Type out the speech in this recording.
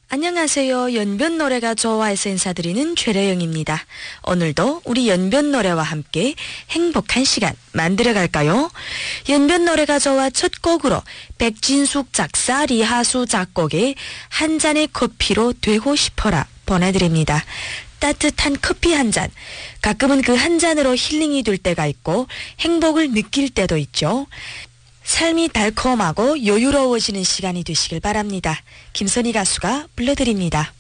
안녕하세요. 연변 노래가 좋아해서 인사드리는 최래영입니다. 오늘도 우리 연변 노래와 함께 행복한 시간 만들어갈까요? 연변 노래가 좋아 첫 곡으로 백진숙 작사 리하수 작곡의 한 잔의 커피로 되고 싶어라 보내드립니다. 따뜻한 커피 한 잔. 가끔은 그 한 잔으로 힐링이 될 때가 있고 행복을 느낄 때도 있죠. 삶이 달콤하고 여유로워지는 시간이 되시길 바랍니다. 김선희 가수가 불러드립니다.